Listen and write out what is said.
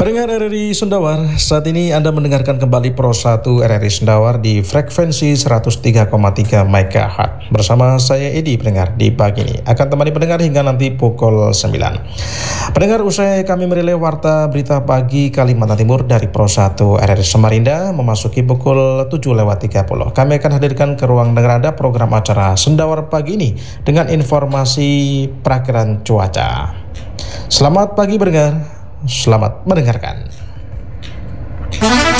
Pendengar RRI Sendawar, saat ini Anda mendengarkan kembali Pro 1 RRI Sendawar di frekuensi 103,3 MHz. Bersama saya Edi, pendengar, di pagi ini akan temani pendengar hingga nanti pukul 9. Pendengar, usai kami merilai warta berita pagi Kalimantan Timur dari Pro 1 RRI Samarinda memasuki pukul 7:30. Kami akan hadirkan ke ruang dengar Anda program acara Sendawar pagi ini dengan informasi perakiran cuaca. Selamat pagi pendengar. Selamat mendengarkan.